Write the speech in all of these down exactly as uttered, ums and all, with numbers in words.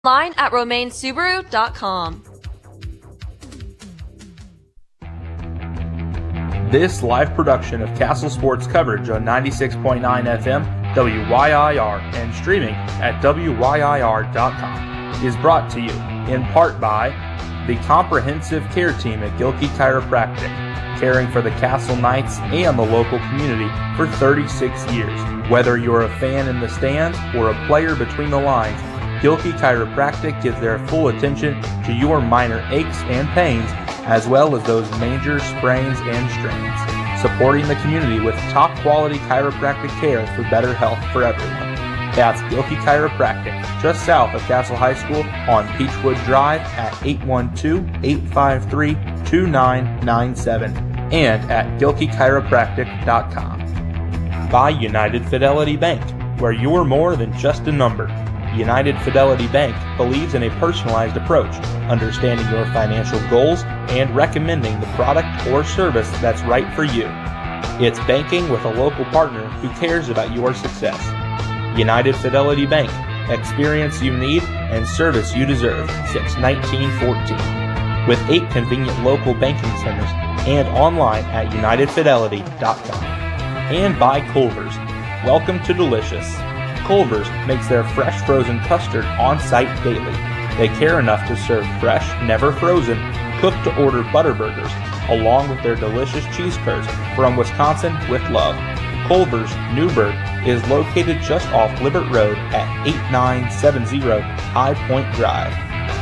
Online at romaine subaru dot com. This live production of Castle Sports coverage on ninety-six point nine F M W Y I R and streaming at W Y I R dot com is brought to you in part by the comprehensive care team at Gilkey Chiropractic, caring for the Castle Knights and the local community for thirty-six years. Whether you're a fan in the stands or a player between the lines, Gilkey Chiropractic gives their full attention to your minor aches and pains, as well as those major sprains and strains, supporting the community with top quality chiropractic care for better health for everyone. That's Gilkey Chiropractic, just south of Castle High School on Peachwood Drive at eight one two, eight five three, two nine nine seven and at gilkey chiropractic dot com. By United Fidelity Bank, where you're more than just a number. United Fidelity Bank believes in a personalized approach, understanding your financial goals and recommending the product or service that's right for you. It's banking with a local partner who cares about your success. United Fidelity Bank, experience you need and service you deserve since nineteen fourteen. With eight convenient local banking centers and online at united fidelity dot com. And by Culver's. Welcome to Delicious. Culver's makes their fresh frozen custard on-site daily. They care enough to serve fresh, never frozen, cooked-to-order butter burgers, along with their delicious cheese curds from Wisconsin with love. Culver's Newburgh is located just off Libert Road at eighty-nine seventy High Point Drive.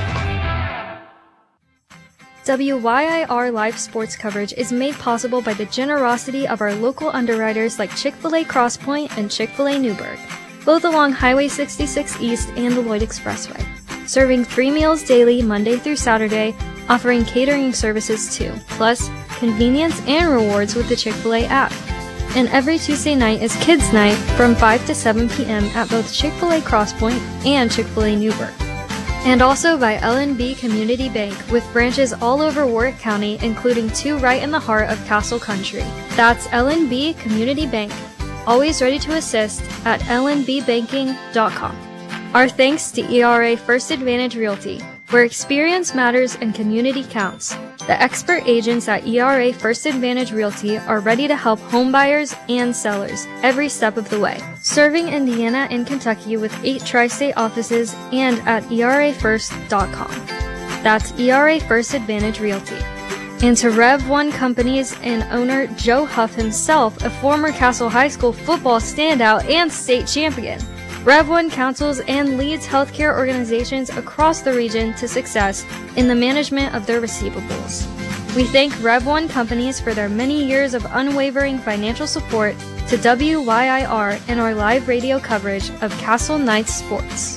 W Y I R live sports coverage is made possible by the generosity of our local underwriters like Chick-fil-A Cross Point and Chick-fil-A Newburgh, both along Highway sixty-six East and the Lloyd Expressway, serving three meals daily Monday through Saturday, offering catering services too, plus convenience and rewards with the Chick-fil-A app. And every Tuesday night is Kids Night from five to seven p.m. at both Chick-fil-A Cross Point and Chick-fil-A Newburgh. And also by L N B Community Bank, with branches all over Warwick County, including two right in the heart of Castle Country. That's L N B Community Bank, always ready to assist at L N B banking dot com. Our thanks to E R A First Advantage Realty, where experience matters and community counts. The expert agents at E R A First Advantage Realty are ready to help homebuyers and sellers every step of the way, serving Indiana and Kentucky with eight tri-state offices and at E R A first dot com. That's E R A First Advantage Realty. And to Rev one Companies and owner Joe Huff himself, a former Castle High School football standout and state champion. Rev one counsels and leads healthcare organizations across the region to success in the management of their receivables. We thank Rev one Companies for their many years of unwavering financial support to W Y I R and our live radio coverage of Castle Knights sports.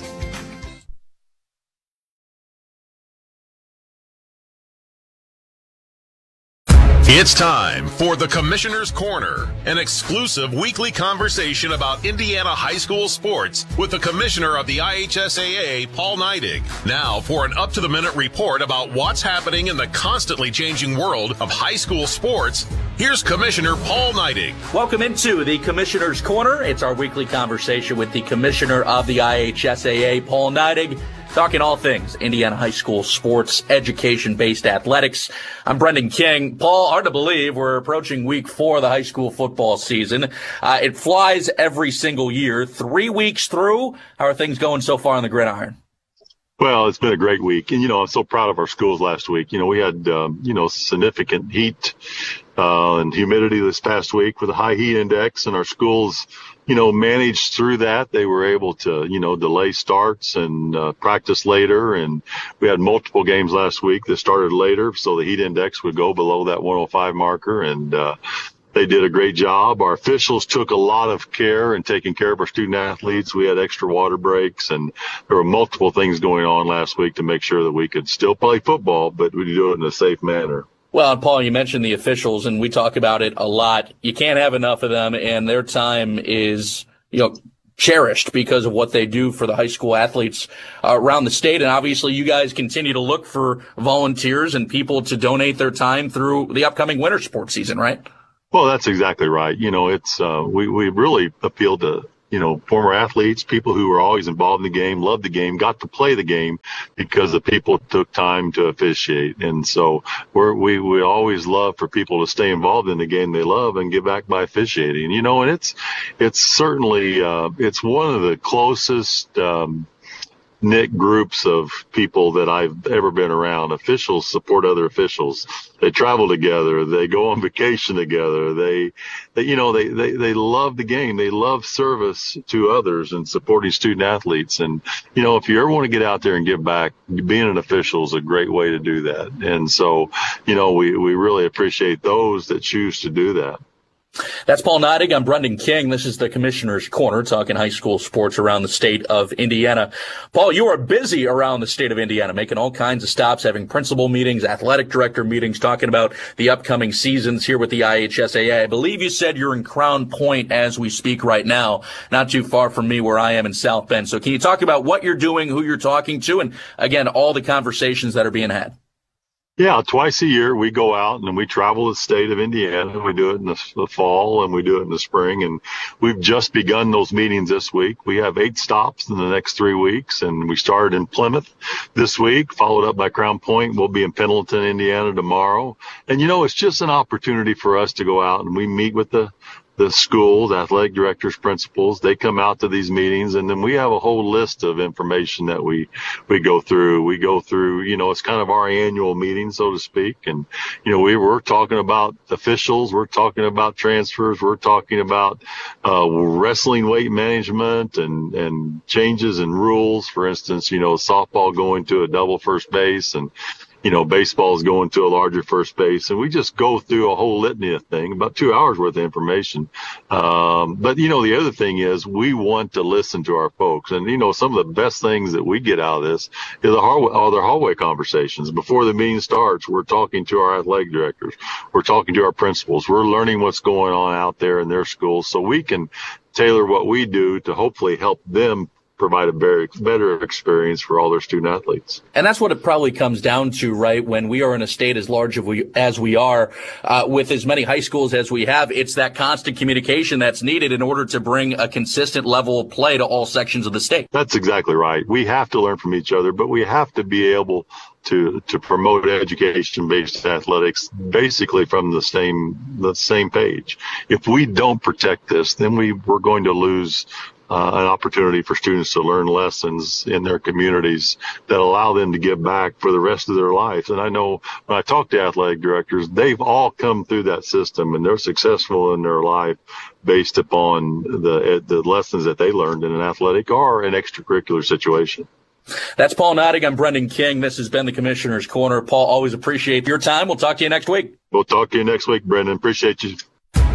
It's time for the Commissioner's Corner, an exclusive weekly conversation about Indiana high school sports with the Commissioner of the I H S A A, Paul Neidig. Now for an up-to-the-minute report about what's happening in the constantly changing world of high school sports, here's Commissioner Paul Neidig. Welcome into the Commissioner's Corner. It's our weekly conversation with the Commissioner of the I H S A A, Paul Neidig. Talking all things Indiana high school sports, education-based athletics. I'm Brendan King. Paul, hard to believe we're approaching week four of the high school football season. Uh, it flies every single year. Three weeks through. How are things going so far on the gridiron? Well, it's been a great week. And, you know, I'm so proud of our schools last week. You know, we had, um, you know, significant heat uh, and humidity this past week with a high heat index, and our schools, you know, managed through that. They were able to, you know, delay starts and uh, practice later. And we had multiple games last week that started later, so the heat index would go below that one oh five marker. And uh, they did a great job. Our officials took a lot of care in taking care of our student athletes. We had extra water breaks, and there were multiple things going on last week to make sure that we could still play football, but we do it in a safe manner. Well, and Paul, you mentioned the officials, and we talk about it a lot. You can't have enough of them, and their time is, you know, cherished because of what they do for the high school athletes uh, around the state. And obviously, you guys continue to look for volunteers and people to donate their time through the upcoming winter sports season, right? Well, that's exactly right. You know, it's uh, we we really appeal to you know, former athletes, people who were always involved in the game, loved the game, got to play the game because the people took time to officiate. And so we're, we we always love for people to stay involved in the game they love and give back by officiating. You know, and it's it's certainly uh, it's one of the closest um, knit groups of people that I've ever been around. Officials support other officials. They travel together. They go on vacation together. They, they you know, they, they, they love the game. They love service to others and supporting student athletes. And, you know, if you ever want to get out there and give back, being an official is a great way to do that. And so, you know, we, we really appreciate those that choose to do that. That's Paul Neidig. I'm Brendan King. This is the Commissioner's Corner, talking high school sports around the state of Indiana. Paul, you are busy around the state of Indiana, making all kinds of stops, having principal meetings, athletic director meetings, talking about the upcoming seasons here with the I H S A A. I believe you said you're in Crown Point as we speak right now, not too far from me where I am in South Bend. So can you talk about what you're doing, who you're talking to, and, again, all the conversations that are being had? Yeah, twice a year we go out and we travel the state of Indiana. We do it in the, the fall and we do it in the spring. And we've just begun those meetings this week. We have eight stops in the next three weeks. And we started in Plymouth this week, followed up by Crown Point. We'll be in Pendleton, Indiana tomorrow. And, you know, it's just an opportunity for us to go out and we meet with the the schools, athletic directors, principals. They come out to these meetings, and then we have a whole list of information that we we go through. We go through, you know, it's kind of our annual meeting, so to speak. And, you know, we were talking about officials. We're talking about transfers. We're talking about uh, wrestling weight management and, and changes in rules. For instance, you know, softball going to a double first base, and you know, baseball is going to a larger first base, and we just go through a whole litany of things, about two hours worth of information. Um, but, you know, the other thing is we want to listen to our folks. And, you know, some of the best things that we get out of this is the hallway, are the hallway conversations. Before the meeting starts, we're talking to our athletic directors. We're talking to our principals. We're learning what's going on out there in their schools so we can tailor what we do to hopefully help them provide a very better experience for all their student athletes. And that's what it probably comes down to, right? When we are in a state as large as we, as we are, uh, with as many high schools as we have, it's that constant communication that's needed in order to bring a consistent level of play to all sections of the state. That's exactly right. We have to learn from each other, but we have to be able to to promote education-based athletics basically from the same the same page. If we don't protect this, then we we're going to lose Uh, an opportunity for students to learn lessons in their communities that allow them to give back for the rest of their lives. And I know when I talk to athletic directors, they've all come through that system and they're successful in their life based upon the the lessons that they learned in an athletic or an extracurricular situation. That's Paul Neidig. I'm Brendan King. This has been the Commissioner's Corner. Paul, always appreciate your time. We'll talk to you next week. We'll talk to you next week, Brendan. Appreciate you.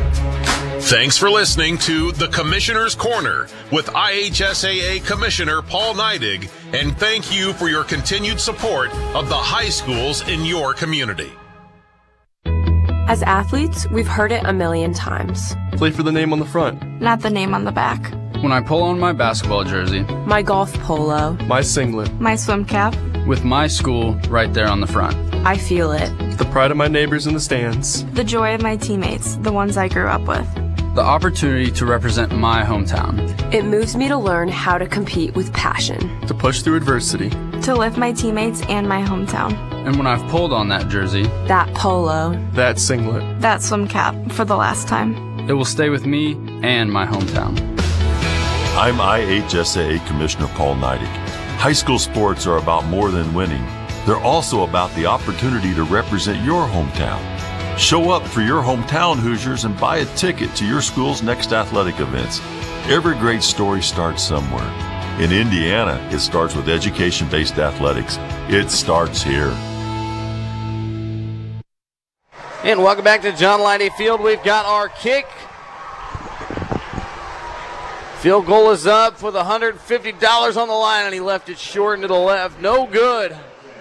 Thanks for listening to The Commissioner's Corner with I H S A A Commissioner Paul Neidig, and thank you for your continued support of the high schools in your community. As athletes, we've heard it a million times. Play for the name on the front, not the name on the back. When I pull on my basketball jersey, my golf polo, my singlet, my swim cap, with my school right there on the front, I feel it. The pride of my neighbors in the stands, the joy of my teammates, the ones I grew up with. The opportunity to represent my hometown. It moves me to learn how to compete with passion. To push through adversity. To lift my teammates and my hometown. And when I've pulled on that jersey, that polo, that singlet, that swim cap for the last time, it will stay with me and my hometown. I'm I H S A A Commissioner Paul Neidig. High school sports are about more than winning. They're also about the opportunity to represent your hometown. Show up for your hometown Hoosiers and buy a ticket to your school's next athletic events. Every great story starts somewhere. In Indiana, it starts with education-based athletics. It starts here. And welcome back to John Leidy Field. We've got our kick. Field goal is up with one hundred fifty dollars on the line, and he left it short into the left. No good.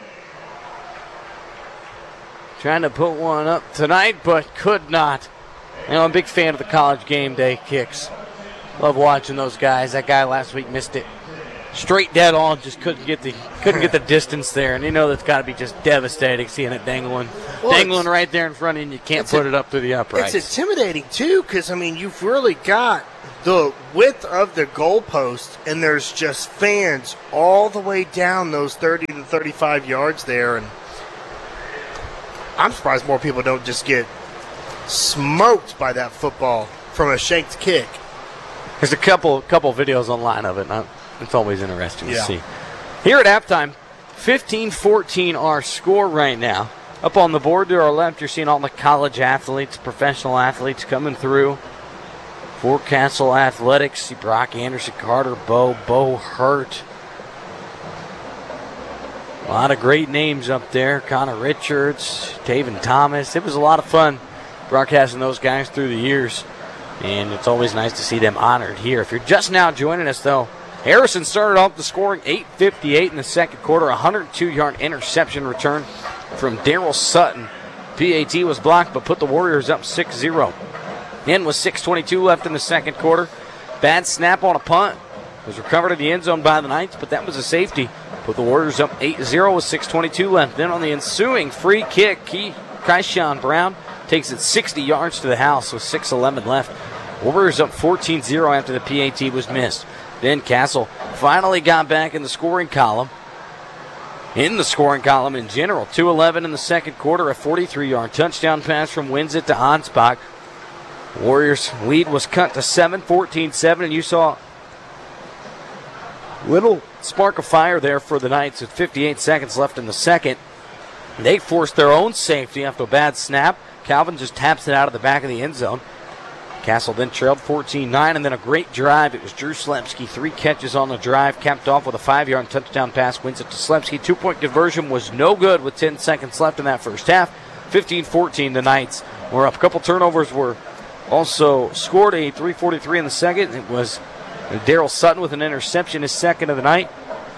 Trying to put one up tonight, but could not. You know, I'm a big fan of the college game day kicks. Love watching those guys. That guy last week missed it straight dead on, just couldn't get the couldn't get the distance there. And you know that's got to be just devastating seeing it dangling, well, dangling right there in front of you, and you can't put a, it up through the uprights. It's intimidating too, because I mean you've really got the width of the goalpost, and there's just fans all the way down those thirty to thirty-five yards there. And I'm surprised more people don't just get smoked by that football from a shanked kick. There's a couple couple videos online of it. And it's always interesting Yeah. to see. Here at halftime, fifteen fourteen our score right now. Up on the board to our left, you're seeing all the college athletes, professional athletes coming through for Castle Athletics. See Brock Anderson, Carter Bowe, Bo Hurt. A lot of great names up there. Connor Richards, Taven Thomas. It was a lot of fun broadcasting those guys through the years. And it's always nice to see them honored here. If you're just now joining us, though, Harrison started off the scoring eight fifty-eight in the second quarter, a one hundred two yard interception return from Daryl Sutton. P A T was blocked, but put the Warriors up six zero. In with six twenty-two left in the second quarter. Bad snap on a punt. Was recovered in the end zone by the Knights, but that was a safety. Put the Warriors up eight zero with six twenty-two left. Then on the ensuing free kick, Key Keyshawn Brown takes it sixty yards to the house with six eleven left. Warriors up fourteen zero after the P A T was missed. Then Castle finally got back in the scoring column. In the scoring column in general, two eleven in the second quarter, a forty-three yard touchdown pass from Winzit to Ansbach. Warriors' lead was cut to seven, fourteen seven, and you saw little spark of fire there for the Knights with fifty-eight seconds left in the second. They forced their own safety after a bad snap. Calvin just taps it out of the back of the end zone. Castle then trailed fourteen nine, and then a great drive. It was Drew Slepsky, three catches on the drive, capped off with a five yard touchdown pass. Wins it to Slepsky. Two-point conversion was no good with ten seconds left in that first half. fifteen fourteen, the Knights were up. A couple turnovers were also scored. A three forty-three in the second. It was Daryl Sutton with an interception, his second of the night.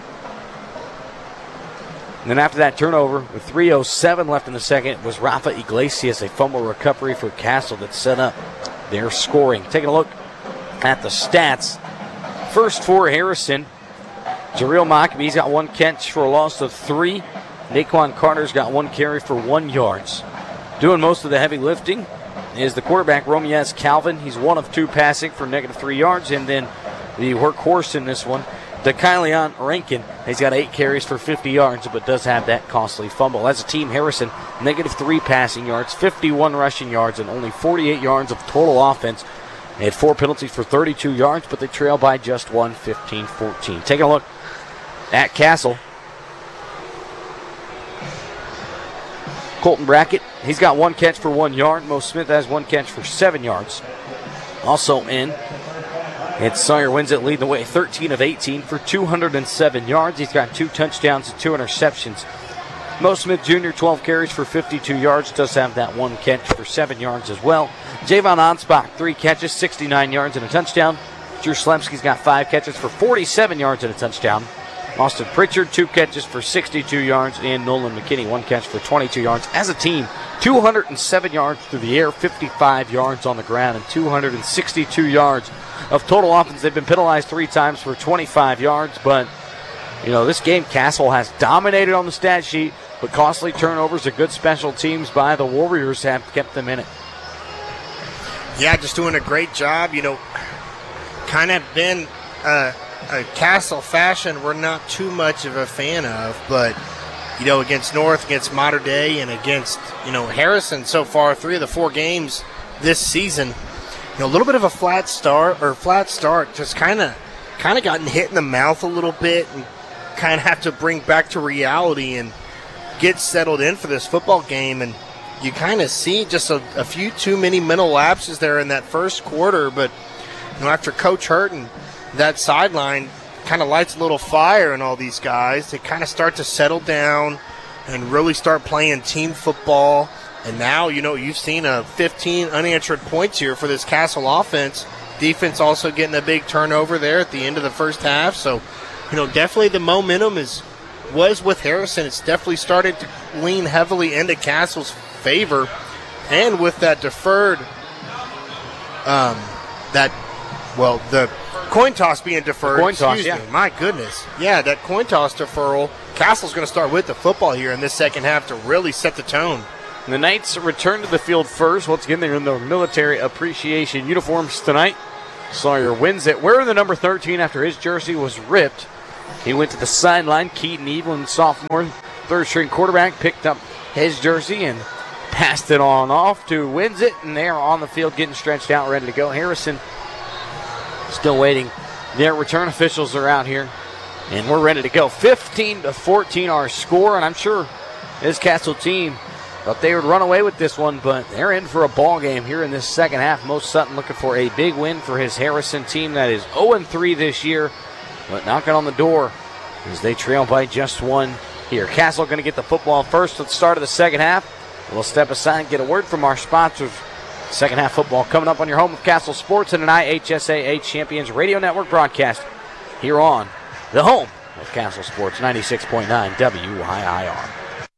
And then after that turnover, with three oh seven left in the second, it was Rafa Iglesias, a fumble recovery for Castle that set up their scoring. Taking a look at the stats. First for Harrison, Jareel Mockbee, he's got one catch for a loss of three. Naquan Carter's got one carry for one yards. Doing most of the heavy lifting is the quarterback, Romiez Calvin. He's one of two passing for negative three yards. And then the workhorse in this one, DeKyleon Rankin, he's got eight carries for fifty yards, but does have that costly fumble. As a team, Harrison, negative three passing yards, fifty-one rushing yards, and only forty-eight yards of total offense. They had four penalties for thirty-two yards, but they trail by just one, fifteen fourteen. Taking a look at Castle. Colton Brackett, he's got one catch for one yard. Mo Smith has one catch for seven yards. Also in, it's Sawyer Winzit leading the way, thirteen of eighteen for two hundred seven yards. He's got two touchdowns and two interceptions. Mo Smith Junior, twelve carries for fifty-two yards. Does have that one catch for seven yards as well. Javon Ansbach, three catches, sixty-nine yards and a touchdown. Drew Slepsky's got five catches for forty-seven yards and a touchdown. Austin Pritchard, two catches for sixty-two yards. And Nolan McKinney, one catch for twenty-two yards. As a team, two hundred seven yards through the air, fifty-five yards on the ground, and two hundred sixty-two yards of total offense. They've been penalized three times for twenty-five yards, but, you know, this game, Castle has dominated on the stat sheet, but costly turnovers and good special teams by the Warriors have kept them in it. Yeah, just doing a great job. You know, kind of been uh, a Castle fashion we're not too much of a fan of, but, you know, against North, against Mater Dei, and against, you know, Harrison so far, three of the four games this season, you know, a little bit of a flat start, or flat start, just kind of kind of gotten hit in the mouth a little bit and kind of have to bring back to reality and get settled in for this football game. And you kind of see just a, a few too many mental lapses there in that first quarter, but, you know, after Coach Hurton, that sideline kind of lights a little fire in all these guys. They kind of start to settle down and really start playing team football. And now, you know, you've seen a fifteen unanswered points here for this Castle offense. Defense also getting a big turnover there at the end of the first half. So, you know, definitely the momentum is was with Harrison. It's definitely started to lean heavily into Castle's favor. And with that deferred, um, that, well, the coin toss being deferred. Coin toss, excuse yeah. me. My goodness. Yeah, that coin toss deferral. Castle's going to start with the football here in this second half to really set the tone. The Knights return to the field first. Once again, they're in their military appreciation uniforms tonight. Sawyer wins it. Wearing the number thirteen after his jersey was ripped. He went to the sideline. Keaton Evelyn, sophomore, third-string quarterback, picked up his jersey and passed it on off to wins it, and they're on the field getting stretched out, ready to go. Harrison still waiting. Their return officials are out here, and we're ready to go. fifteen to fourteen our score, and I'm sure this Castle team thought they would run away with this one, but they're in for a ball game here in this second half. Mo Sutton looking for a big win for his Harrison team that is oh and three this year, but knocking on the door as they trail by just one here. Castle going to get the football first at the start of the second half. We'll step aside and get a word from our sponsors. Second half football coming up on your home of Castle Sports and an I H S A A Champions Radio Network broadcast here on the home of Castle Sports, ninety-six point nine W Y I R.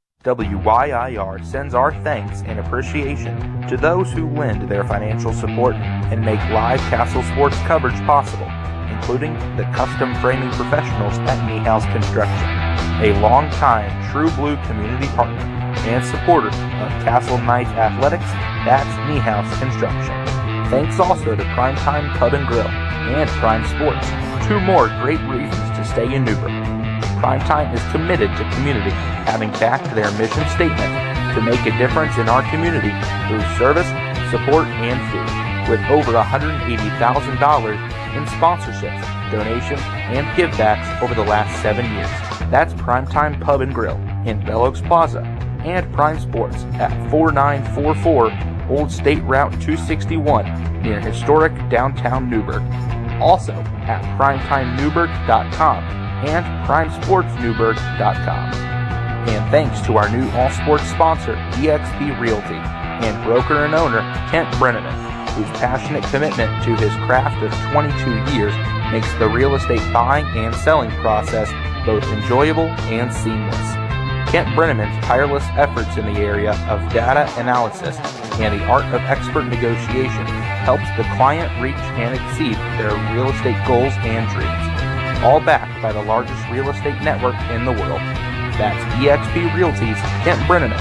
W Y I R sends our thanks and appreciation to those who lend their financial support and make live Castle Sports coverage possible, including the custom framing professionals at Niehaus Construction, a long-time True Blue community partner and supporter of Castle Knights Athletics. That's Niehaus Construction. Thanks also to Primetime Pub and Grill and Prime Sports, two more great reasons to stay in Newburgh. Primetime is committed to community, having backed their mission statement to make a difference in our community through service, support, and food, with over one hundred eighty thousand dollars in sponsorships, donations, and givebacks over the last seven years. That's Primetime Pub and Grill in Bell Oaks Plaza, and Prime Sports at forty-nine forty-four Old State Route two sixty-one near historic downtown Newburgh. Also at primetime newburgh dot com and prime sports newburgh dot com. And thanks to our new all-sports sponsor, E X P Realty, and broker and owner, Kent Brenneman, whose passionate commitment to his craft of twenty-two years makes the real estate buying and selling process both enjoyable and seamless. Kent Brenneman's tireless efforts in the area of data analysis and the art of expert negotiation helps the client reach and exceed their real estate goals and dreams, all backed by the largest real estate network in the world. That's E X P Realty's Kent Brenneman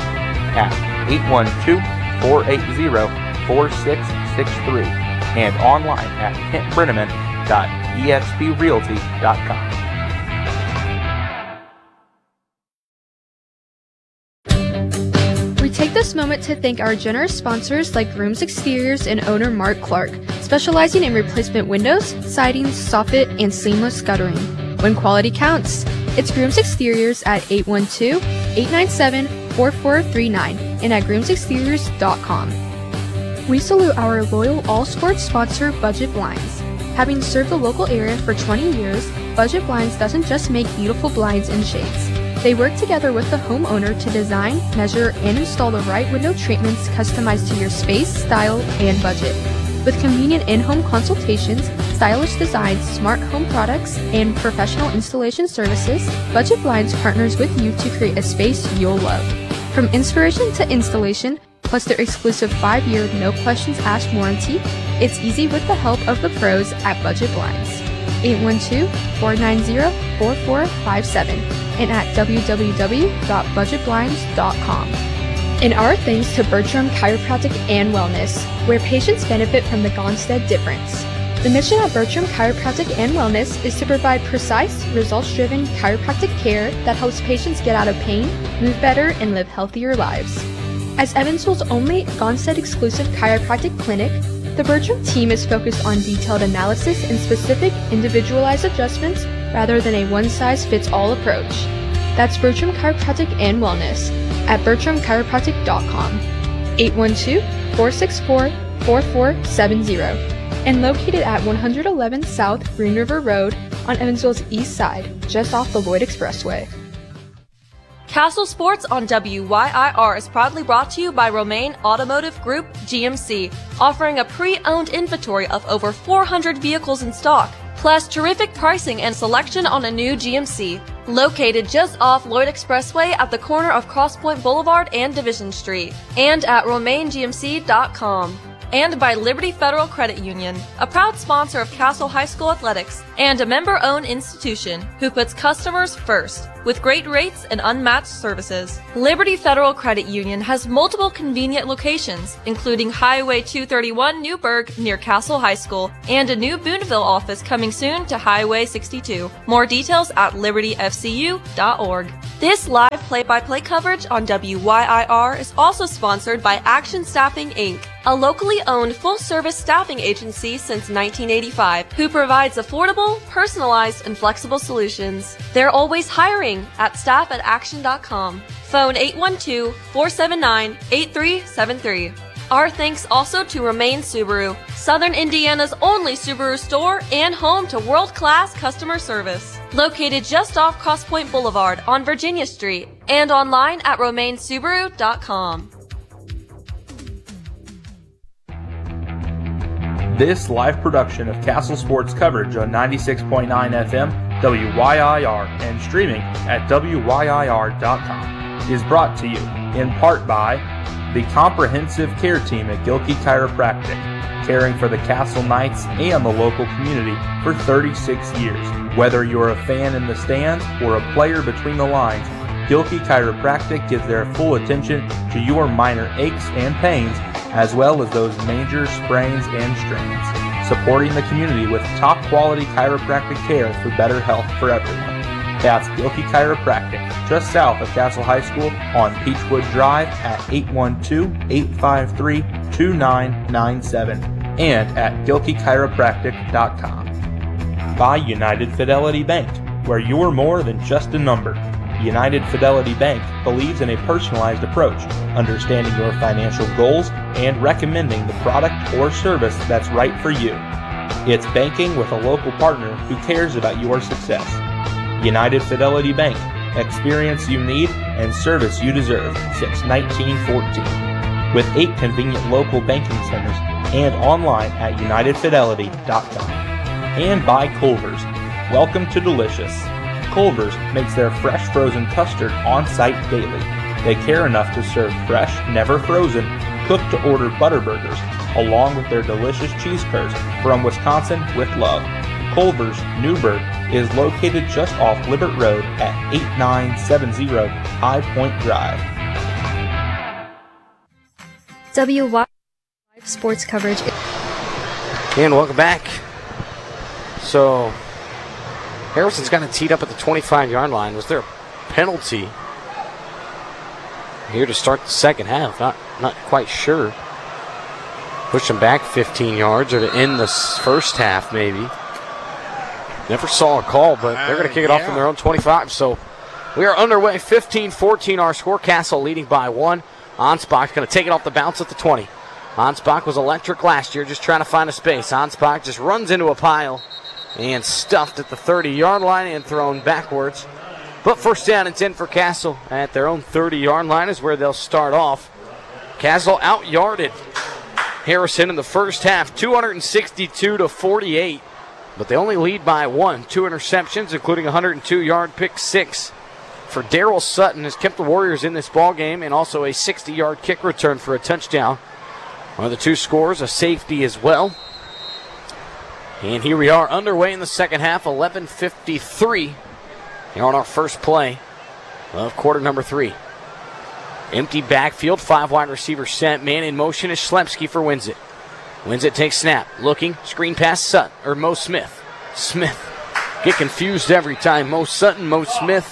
at eight one two, four eight zero, four six six three and online at kent brenneman dot e x p realty dot com. We take this moment to thank our generous sponsors like Grooms Exteriors and owner Mark Clark, specializing in replacement windows, sidings, soffit, and seamless guttering. When quality counts, it's Grooms Exteriors at eight one two, eight nine seven, four four three nine and at grooms exteriors dot com. We salute our loyal all-sports sponsor, Budget Blinds. Having served the local area for twenty years, Budget Blinds doesn't just make beautiful blinds and shades. They work together with the homeowner to design, measure, and install the right window treatments customized to your space, style, and budget. With convenient in-home consultations, stylish designs, smart home products, and professional installation services, Budget Blinds partners with you to create a space you'll love. From inspiration to installation, plus their exclusive five-year no-questions-asked warranty, it's easy with the help of the pros at Budget Blinds. eight one two, four nine zero, four four five seven and at w w w dot budget blinds dot com. And our thanks to Bertram Chiropractic and Wellness, where patients benefit from the Gonstead difference. The mission of Bertram Chiropractic and Wellness is to provide precise, results-driven chiropractic care that helps patients get out of pain, move better, and live healthier lives. As Evansville's only Gonstead-exclusive chiropractic clinic, the Bertram team is focused on detailed analysis and specific, individualized adjustments rather than a one-size-fits-all approach. That's Bertram Chiropractic and Wellness at bertram chiropractic dot com, eight one two, four six four, four four seven zero, and located at one eleven South Green River Road on Evansville's east side, just off the Lloyd Expressway. Castle Sports on W Y I R is proudly brought to you by Romaine Automotive Group, G M C, offering a pre-owned inventory of over four hundred vehicles in stock, plus terrific pricing and selection on a new G M C. Located just off Lloyd Expressway at the corner of Cross Point Boulevard and Division Street, and at romaine g m c dot com. and by Liberty Federal Credit Union, a proud sponsor of Castle High School Athletics and a member-owned institution who puts customers first with great rates and unmatched services. Liberty Federal Credit Union has multiple convenient locations, including Highway two thirty-one Newburgh near Castle High School and a new Boonville office coming soon to Highway sixty-two. More details at liberty f c u dot org. This live play-by-play coverage on W Y I R is also sponsored by Action Staffing Incorporated, a locally owned full-service staffing agency since nineteen eighty-five who provides affordable, personalized, and flexible solutions. They're always hiring at staff at action dot com. Phone eight one two, four seven nine, eight three seven three. Our thanks also to Remain Subaru, Southern Indiana's only Subaru store and home to world-class customer service. Located just off Cross Point Boulevard on Virginia Street and online at romain subaru dot com. This live production of Castle Sports coverage on ninety-six point nine F M, W Y I R, and streaming at W Y I R dot com is brought to you in part by the comprehensive care team at Gilkey Chiropractic, caring for the Castle Knights and the local community for thirty-six years. Whether you're a fan in the stands or a player between the lines, Gilkey Chiropractic gives their full attention to your minor aches and pains, as well as those major sprains and strains, supporting the community with top quality chiropractic care for better health for everyone. That's Gilkey Chiropractic, just south of Castle High School on Peachwood Drive at eight one two, eight five three, two nine nine seven and at gilkey chiropractic dot com. By United Fidelity Bank, where you're more than just a number. United Fidelity Bank believes in a personalized approach, understanding your financial goals and recommending the product or service that's right for you. It's banking with a local partner who cares about your success. United Fidelity Bank, experience you need and service you deserve since nineteen fourteen. With eight convenient local banking centers and online at united fidelity dot com. And by Culver's. Welcome to Delicious. Culver's makes their fresh frozen custard on-site daily. They care enough to serve fresh, never frozen, cooked-to-order butter burgers, along with their delicious cheese curds from Wisconsin with love. Culver's, Newburgh, is located just off Libert Road at eighty-nine seventy High Point Drive. W Y Live sports coverage. And welcome back. So, Harrison's got it teed up at the twenty-five-yard line. Was there a penalty here to start the second half? Not not quite sure. Push them back fifteen yards or to end the first half, maybe. Never saw a call, but they're going to kick it uh, yeah. off from their own twenty-five. So we are underway. fifteen fourteen our score. Castle leading by one. Ansbach going to take it off the bounce at the twenty. Ansbach was electric last year, just trying to find a space. Ansbach just runs into a pile and stuffed at the thirty-yard line and thrown backwards. But first down and ten for Castle at their own thirty-yard line is where they'll start off. Castle out-yarded Harrison in the first half, two sixty-two to forty-eight. But they only lead by one. Two interceptions, including a one hundred two-yard pick six for Daryl Sutton, has kept the Warriors in this ball game, and also a sixty-yard kick return for a touchdown. One of the two scores, a safety as well. And here we are underway in the second half, eleven fifty-three. Here on our first play of quarter number three. Empty backfield, five wide receivers set. Man in motion is Schlepski for Winsett. Winsett takes snap, looking, screen pass Sutton, or Mo Smith. Smith. Get confused every time. Mo Sutton, Mo Smith.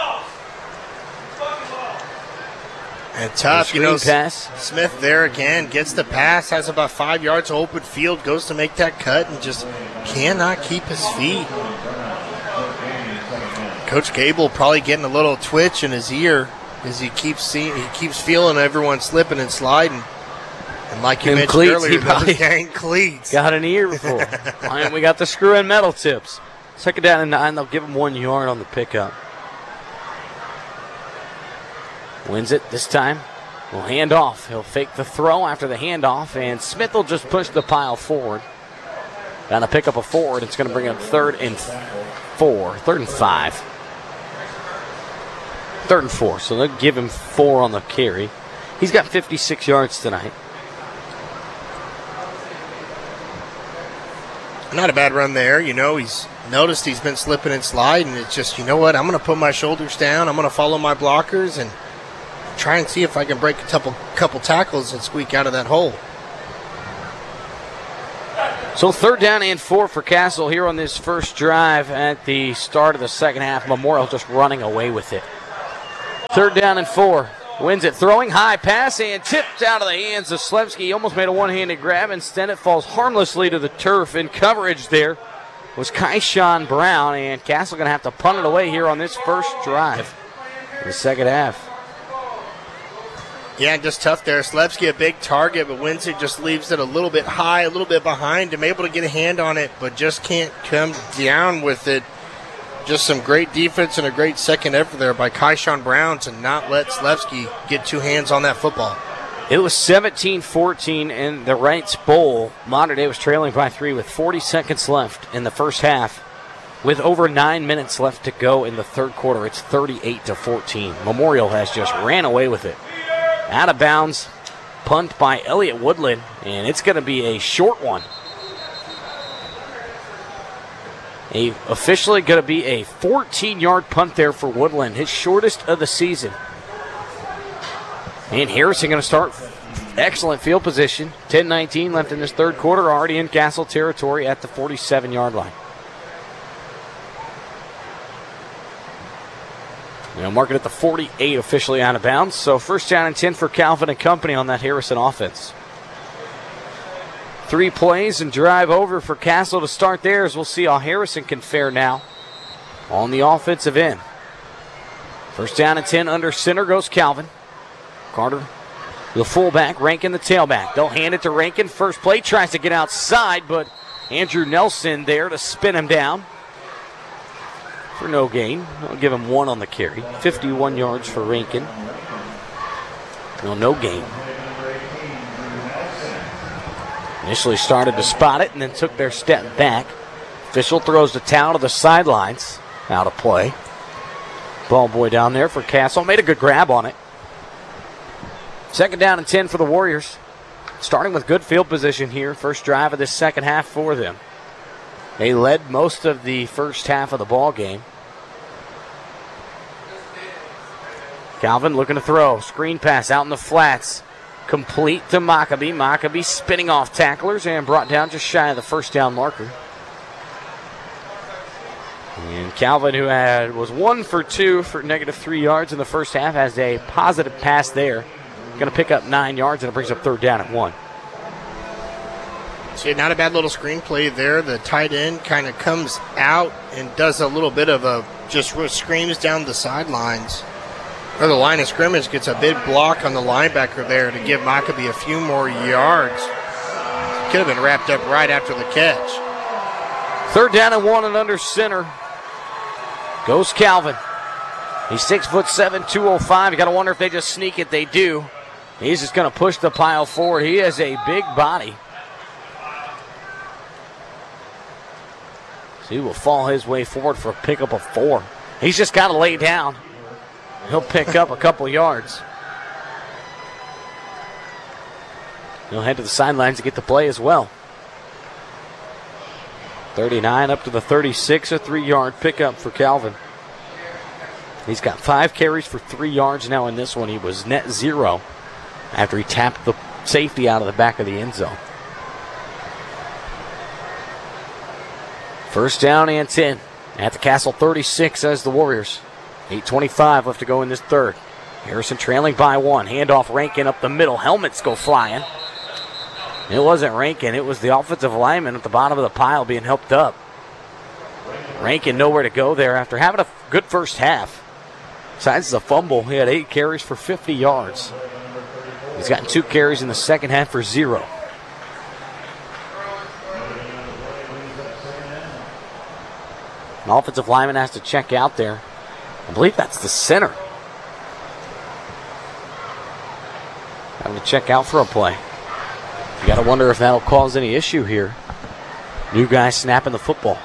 And tough, you know, pass. Smith there again, gets the pass, has about five yards of open field, goes to make that cut, and just cannot keep his feet. Coach Gable probably getting a little twitch in his ear as he keeps seeing, he keeps feeling everyone slipping and sliding. And like you Them mentioned cleats, earlier, he probably gang cleats. Got an earful. And we got the screw-in metal tips. Second down and nine, they'll give him one yard on the pickup. Wins it this time. Will hand off. He'll fake the throw after the handoff, and Smith will just push the pile forward. Got to pick up a forward. It's going to bring up third and four. Third and five. Third and four. So they'll give him four on the carry. He's got fifty-six yards tonight. Not a bad run there. You know, he's noticed he's been slipping and sliding. It's just, you know what, I'm going to put my shoulders down. I'm going to follow my blockers and try and see if I can break a couple, couple tackles and squeak out of that hole. So third down and four for Castle here on this first drive at the start of the second half. Memorial just running away with it. Third down and four. Wins it, throwing high pass and tipped out of the hands of Slevsky. He almost made a one-handed grab. Instead, it falls harmlessly to the turf. In coverage there was Kaishan Brown, and Castle going to have to punt it away here on this first drive in the second half. Yeah, just tough there. Slevsky a big target, but Windsor just leaves it a little bit high, a little bit behind. I'm able to get a hand on it, but just can't come down with it. Just some great defense and a great second effort there by Kaishan Brown to not let Slevsky get two hands on that football. It was seventeen fourteen in the Wrights Bowl. Mater Dei was trailing by three with forty seconds left in the first half. With over nine minutes left to go in the third quarter, it's thirty-eight to fourteen. Memorial has just ran away with it. Out of bounds, punt by Elliott Woodland, and it's going to be a short one. A, officially going to be a fourteen-yard punt there for Woodland, his shortest of the season. And Harrison going to start excellent field position. ten nineteen left in this third quarter, already in Castle territory at the forty-seven-yard line. Now mark it at the forty-eight, officially out of bounds. So first down and ten for Calvin and company on that Harrison offense. Three plays and drive over for Castle to start there, as we'll see how Harrison can fare now on the offensive end. First down and ten under center goes Calvin. Carter, the fullback, Rankin the tailback. They'll hand it to Rankin. First play, tries to get outside, but Andrew Nelson there to spin him down for no gain. I'll give him one on the carry. fifty-one yards for Rankin. No, no gain. Initially started to spot it and then took their step back. Official throws the towel to the sidelines. Out of play. Ball boy down there for Castle. Made a good grab on it. Second down and ten for the Warriors. Starting with good field position here. First drive of this second half for them. They led most of the first half of the ball game. Calvin looking to throw. Screen pass out in the flats. Complete to Maccabee. Maccabee spinning off tacklers and brought down just shy of the first down marker. And Calvin, who had was one for two for negative three yards in the first half, has a positive pass there. Going to pick up nine yards, and it brings up third down at one. See, not a bad little screenplay there. The tight end kind of comes out and does a little bit of a just screams down the sidelines. Or the line of scrimmage, gets a big block on the linebacker there to give Maccabee a few more yards. Could have been wrapped up right after the catch. Third down and one and under center goes Calvin. He's six foot seven, two oh five. You got to wonder if they just sneak it. They do. He's just going to push the pile forward. He has a big body. So he will fall his way forward for a pickup of four. He's just got to lay down. He'll pick up a couple yards. He'll head to the sidelines to get the play as well. thirty-nine up to the thirty-six, a three-yard pickup for Calvin. He's got five carries for three yards now in this one. He was net zero after he tapped the safety out of the back of the end zone. First down and ten at the Castle thirty-six as the Warriors. eight twenty-five left to go in this third. Harrison trailing by one. Handoff Rankin up the middle. Helmets go flying. It wasn't Rankin. It was the offensive lineman at the bottom of the pile being helped up. Rankin nowhere to go there after having a good first half. Besides the fumble, he had eight carries for fifty yards. He's gotten two carries in the second half for zero. An offensive lineman has to check out there. I believe that's the center. Having to check out for a play. You got to wonder if that'll cause any issue here. New guy snapping the football.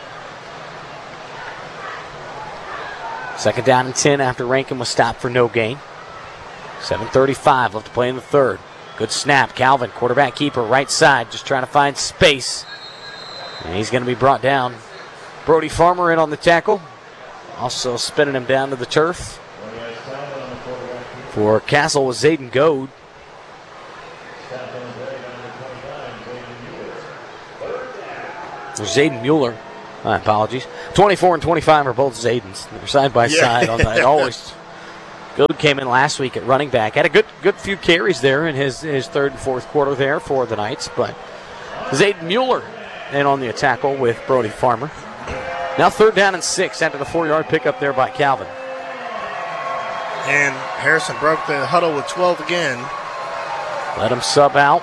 Second down and ten after Rankin was stopped for no gain. seven thirty-five left to play in the third. Good snap. Calvin, quarterback keeper, right side, just trying to find space. And he's going to be brought down. Brody Farmer in on the tackle. Also spinning him down to the turf. For Castle was Zayden Goad. Or Zayden Mueller. My apologies. twenty-four and twenty-five are both Zaydens. They're side by Yeah. side on that. Always. Goad came in last week at running back. Had a good good few carries there in his, his third and fourth quarter there for the Knights. But Zayden Mueller in on the tackle with Brody Farmer. Now third down and six after the four-yard pickup there by Calvin. And Harrison broke the huddle with twelve again. Let him sub out.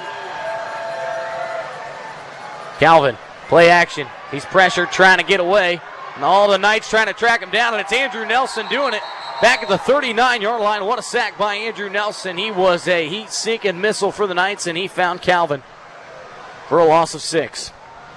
Calvin, play action. He's pressured, trying to get away. And all the Knights trying to track him down, and it's Andrew Nelson doing it. Back at the thirty-nine-yard line. What a sack by Andrew Nelson. He was a heat-seeking missile for the Knights, and he found Calvin for a loss of six.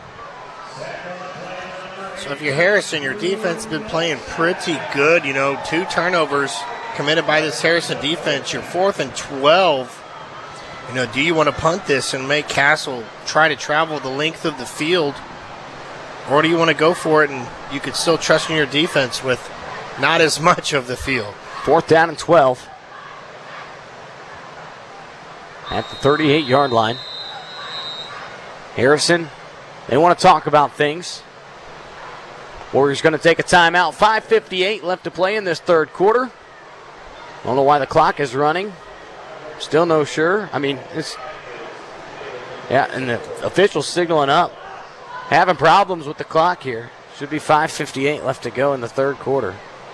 So if you're Harrison, your defense has been playing pretty good. You know, two turnovers committed by this Harrison defense. You're fourth and twelve. You know, do you want to punt this and make Castle try to travel the length of the field? Or do you want to go for it and you could still trust in your defense with not as much of the field? Fourth down and twelve. At the thirty-eight-yard line. Harrison, they want to talk about things. Warriors going to take a timeout. five fifty-eight left to play in this third quarter. Don't know why the clock is running. Still no sure. I mean, it's... Yeah, and the officials signaling up. Having problems with the clock here. Should be five fifty-eight left to go in the third quarter.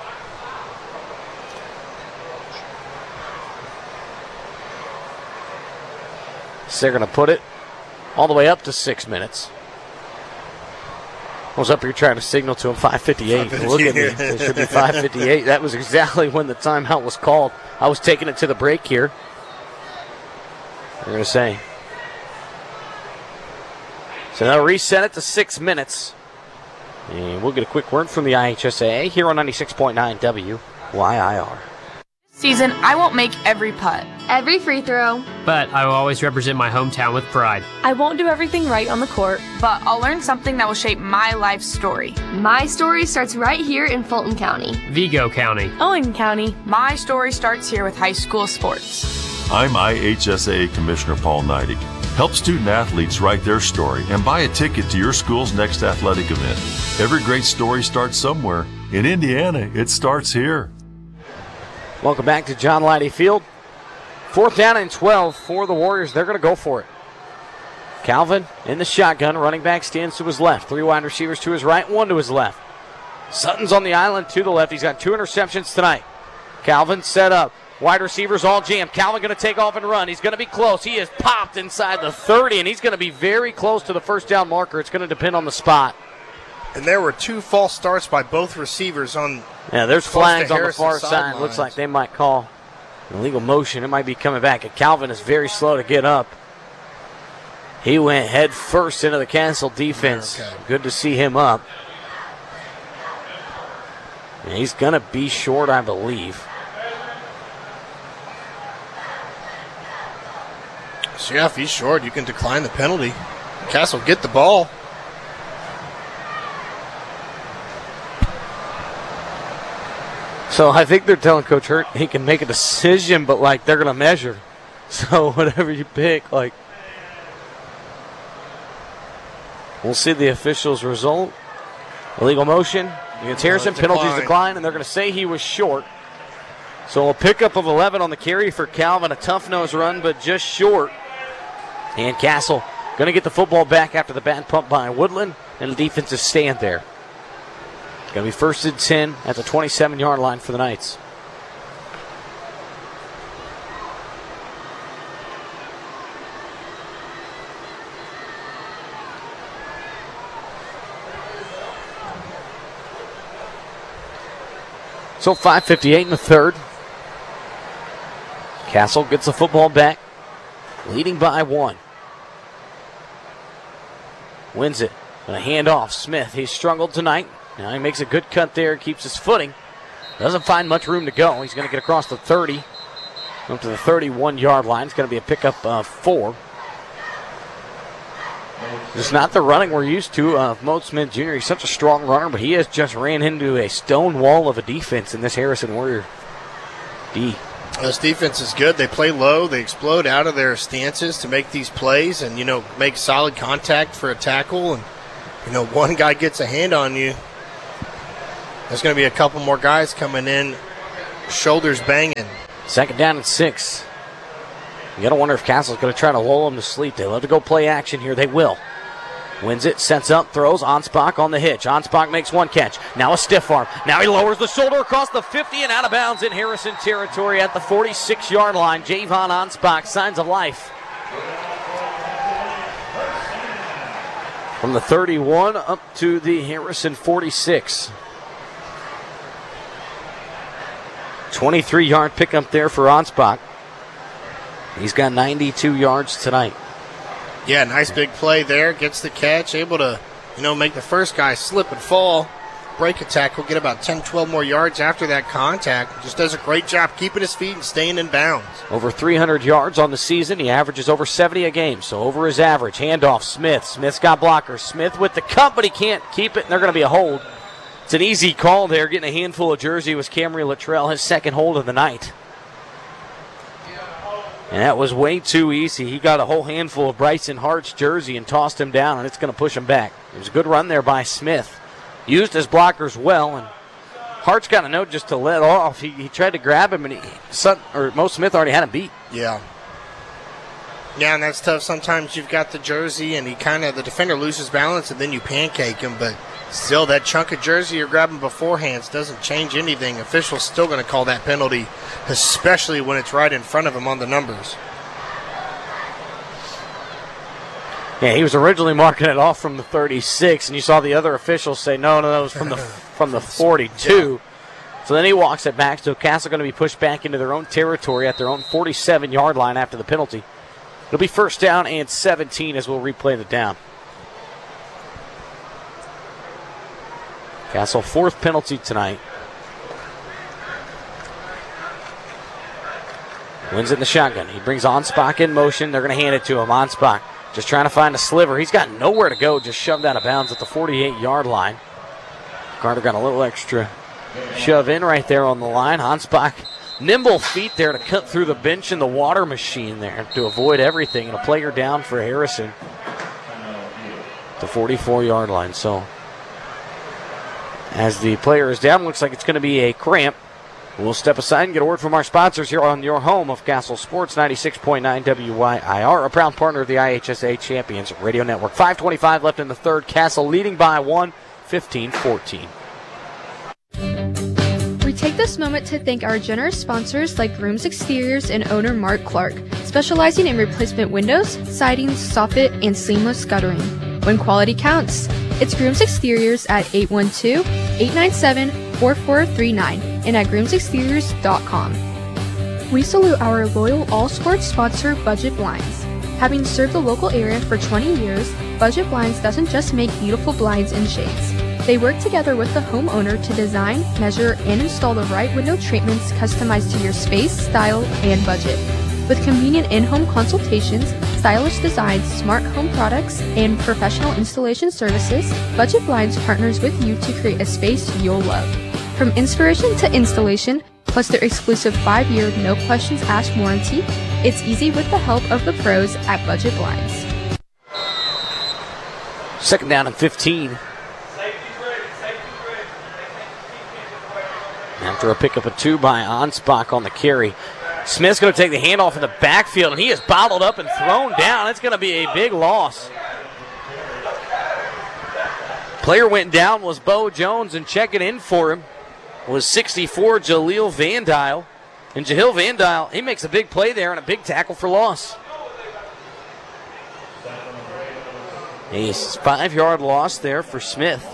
So they're going to put it all the way up to six minutes. I was up here trying to signal to him five fifty-eight. Look at me. It should be five fifty-eight. That was exactly when the timeout was called. I was taking it to the break here. They're going to say. So they'll reset it to six minutes. And we'll get a quick word from the I H S A A here on ninety-six point nine W Y I R. Season, I won't make every putt, every free throw, but I will always represent my hometown with pride. I won't do everything right on the court, but I'll learn something that will shape my life story. My story starts right here in Fulton County, Vigo County, Owen County. My story starts here with high school sports. I'm I H S A A Commissioner Paul Neidig. Help student athletes write their story and buy a ticket to your school's next athletic event. Every great story starts somewhere. In Indiana, it starts here. Welcome back to John Leidy Field. Fourth down and twelve for the Warriors. They're going to go for it. Calvin in the shotgun. Running back stands to his left. Three wide receivers to his right, one to his left. Sutton's on the island to the left. He's got two interceptions tonight. Calvin set up. Wide receivers all jammed. Calvin going to take off and run. He's going to be close. He is popped inside the thirty, and he's going to be very close to the first down marker. It's going to depend on the spot. And there were two false starts by both receivers on. Yeah, there's flags on the far side. Sidelines. Looks like they might call illegal motion. It might be coming back. And Calvin is very slow to get up. He went head first into the Castle defense. Okay. Good to see him up. And he's going to be short, I believe. So yeah, if he's short, you can decline the penalty. Castle get the ball. So I think they're telling Coach Hurt he can make a decision, but like they're gonna measure. So whatever you pick, like we'll see the officials' result. Illegal motion against Harrison. Penalties decline, and they're gonna say he was short. So a pickup of eleven on the carry for Calvin. A tough nose run, but just short. And Castle gonna get the football back after the bad pump by Woodland, and the defensive stand there. Going to be first and ten at the twenty-seven-yard line for the Knights. So five fifty-eight in the third. Castle gets the football back, leading by one. Wins it. Going to hand off. Smith, he's struggled tonight. Now he makes a good cut there, keeps his footing. Doesn't find much room to go. He's going to get across the thirty, up to the thirty-one-yard line. It's going to be a pickup of four. Just not the running we're used to of Mo Smith Junior He's such a strong runner, but he has just ran into a stone wall of a defense in this Harrison Warrior D. This defense is good. They play low. They explode out of their stances to make these plays and, you know, make solid contact for a tackle. And, you know, one guy gets a hand on you, there's going to be a couple more guys coming in, shoulders banging. Second down and six. You got to wonder if Castle's going to try to lull them to sleep. They love to go play action here. They will. Wins it, sets up, throws. Anspach on the hitch. Anspach makes one catch. Now a stiff arm. Now he lowers the shoulder across the fifty and out of bounds in Harrison territory at the forty-six-yard line. Javon Anspach, signs of life. From the thirty-one up to the Harrison forty-six. twenty-three-yard pickup there for Anspach. He's got ninety-two yards tonight. Yeah, nice big play there. Gets the catch, able to, you know, make the first guy slip and fall, break a tackle, get about ten, twelve more yards after that contact. Just does a great job keeping his feet and staying in bounds. Over three hundred yards on the season. He averages over seventy a game, so over his average. Handoff, Smith. Smith's got blockers. Smith with the cut, but he can't keep it, and they're going to be a hold. It's an easy call there. Getting a handful of jersey was Camry Luttrell, his second hold of the night. And that was way too easy. He got a whole handful of Bryson Hart's jersey and tossed him down, and it's going to push him back. It was a good run there by Smith. Used his blockers well, and Hart's got a note just to let off. He, he tried to grab him, and he, Sutton, or Mo Smith already had him beat. Yeah. Yeah, and that's tough. Sometimes you've got the jersey, and he kind of, the defender loses balance, and then you pancake him, but still, that chunk of jersey you're grabbing beforehand doesn't change anything. Officials still going to call that penalty, especially when it's right in front of him on the numbers. Yeah, he was originally marking it off from the thirty-six, and you saw the other officials say, no, no, no, it was from the from the forty-two. Yeah. So then he walks it back, so Castle going to be pushed back into their own territory at their own forty-seven-yard line after the penalty. It'll be first down and seventeen as we'll replay the down. Castle, fourth penalty tonight. Wins it in the shotgun. He brings Anspach in motion. They're going to hand it to him. Anspach just trying to find a sliver. He's got nowhere to go, just shoved out of bounds at the forty-eight-yard line. Carter got a little extra shove in right there on the line. Anspach, nimble feet there to cut through the bench and the water machine there to avoid everything. And a player down for Harrison. The forty-four-yard line. So as the player is down, looks like it's going to be a cramp. We'll step aside and get a word from our sponsors here on your home of Castle Sports, ninety-six point nine W Y I R, a proud partner of the I H S A Champions Radio Network. five twenty-five left in the third. Castle leading by one, fifteen fourteen. We take this moment to thank our generous sponsors like Grooms Exteriors and owner Mark Clark, specializing in replacement windows, sidings, soffit, and seamless guttering. When quality counts, it's Grooms Exteriors at eight one two, eight nine seven, four four three nine and at grooms exteriors dot com. We salute our loyal all-sports sponsor, Budget Blinds. Having served the local area for twenty years, Budget Blinds doesn't just make beautiful blinds and shades. They work together with the homeowner to design, measure, and install the right window treatments customized to your space, style, and budget. With convenient in-home consultations, stylish designs, smart home products, and professional installation services, Budget Blinds partners with you to create a space you'll love. From inspiration to installation, plus their exclusive five-year no-questions-asked warranty, it's easy with the help of the pros at Budget Blinds. Second down and fifteen. After a pickup of two by Anspach on the carry. Smith's going to take the handoff in the backfield, and he is bottled up and thrown down. It's going to be a big loss. Player went down was Bo Jones, and checking in for him was sixty-four Jaleel Van Dyl. And Jaleel Van Dyl, he makes a big play there and a big tackle for loss. A five-yard loss there for Smith.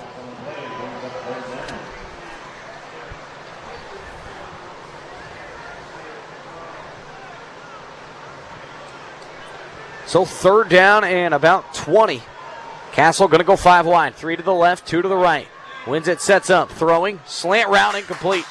So third down and about twenty. Castle going to go five wide. Three to the left, two to the right. Wins it, sets up, throwing, slant route, incomplete.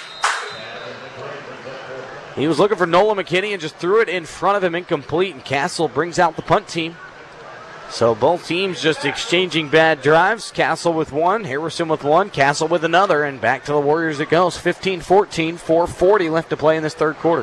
He was looking for Nolan McKinney and just threw it in front of him, incomplete. And Castle brings out the punt team. So both teams just exchanging bad drives. Castle with one, Harrison with one, Castle with another, and back to the Warriors it goes. fifteen fourteen, four forty left to play in this third quarter.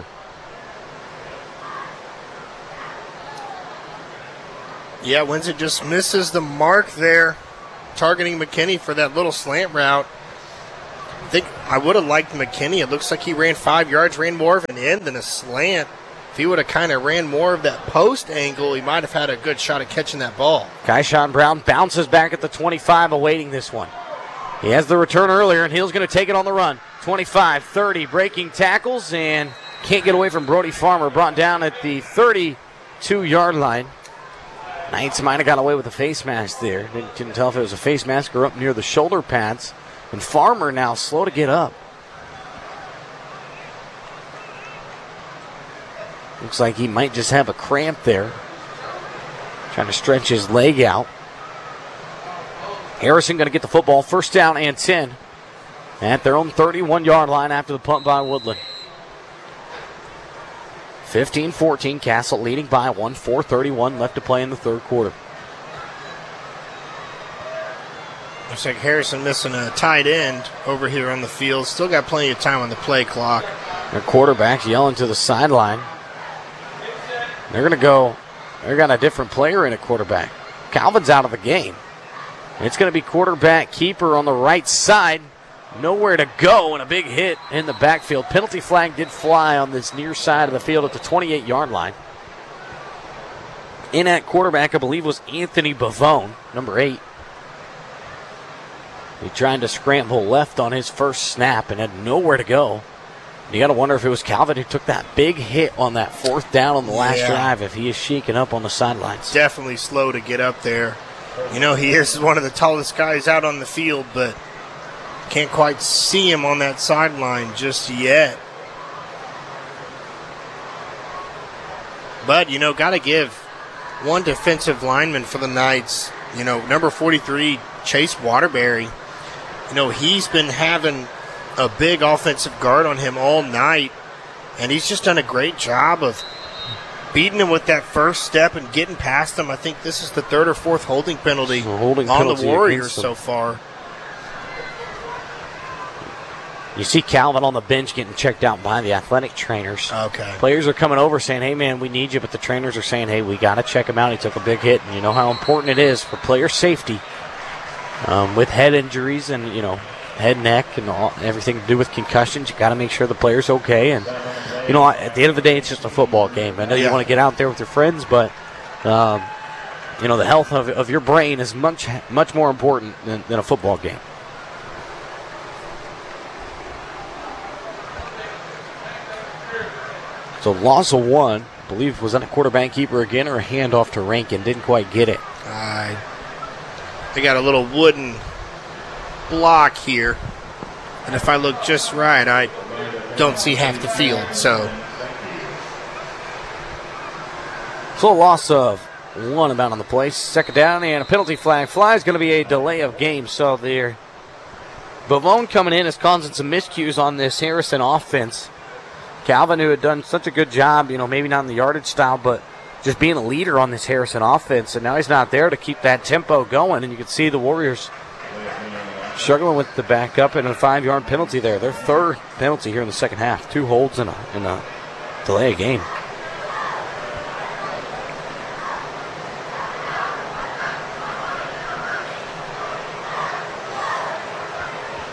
Yeah, Windsor just misses the mark there, targeting McKinney for that little slant route. I think I would have liked McKinney. It looks like he ran five yards, ran more of an end than a slant. If he would have kind of ran more of that post angle, he might have had a good shot at catching that ball. Kyshawn Brown bounces back at the twenty-five, awaiting this one. He has the return earlier, and Hill's going to take it on the run. twenty-five thirty, breaking tackles, and can't get away from Brody Farmer. Brought down at the thirty-two-yard line. Knights might have got away with a face mask there. Didn't, didn't tell if it was a face mask or up near the shoulder pads. And Farmer now slow to get up. Looks like he might just have a cramp there. Trying to stretch his leg out. Harrison going to get the football. First down and ten. At their own thirty-one-yard line after the punt by Woodland. fifteen fourteen, Castle leading by one. four thirty-one left to play in the third quarter. Looks like Harrison missing a tight end over here on the field. Still got plenty of time on the play clock. Their quarterback's yelling to the sideline. They're going to go, they've got a different player in at quarterback. Calvin's out of the game. It's going to be quarterback keeper on the right side. Nowhere to go, and a big hit in the backfield. Penalty flag did fly on this near side of the field at the twenty-eight-yard line. In at quarterback, I believe, was Anthony Bavone, number eight. He tried to scramble left on his first snap and had nowhere to go. You got to wonder if it was Calvin who took that big hit on that fourth down on the last Yeah. drive, if he is shaking up on the sidelines. Definitely slow to get up there. You know, he is one of the tallest guys out on the field, but can't quite see him on that sideline just yet. But, you know, got to give one defensive lineman for the Knights, you know, number forty-three, Chase Waterbury. You know, he's been having a big offensive guard on him all night, and he's just done a great job of beating him with that first step and getting past him. I think this is the third or fourth holding penalty holding on penalty the Warriors against them. so far. You see Calvin on the bench getting checked out by the athletic trainers. Okay. Players are coming over saying, hey, man, we need you, but the trainers are saying, hey, we got to check him out. He took a big hit, and you know how important it is for player safety um, with head injuries and, you know, head, neck, and all, everything to do with concussions. You got to make sure the player's okay. And, you know, at the end of the day, it's just a football game. I know Yeah. you want to get out there with your friends, but, um, you know, the health of, of your brain is much, much more important than, than a football game. So loss of one, I believe, was that a quarterback keeper again or a handoff to Rankin? Didn't quite get it. Uh, they got a little wooden block here. And if I look just right, I don't see half the field. So, So a loss of one about on the play. Second down and a penalty flag flies. Going to be a delay of game. So there, Bavone coming in is causing some miscues on this Harrison offense. Calvin, who had done such a good job, you know, maybe not in the yardage style, but just being a leader on this Harrison offense, and now he's not there to keep that tempo going, and you can see the Warriors struggling with the backup and a five-yard penalty there. Their third penalty here in the second half. Two holds and a, and a delay of game.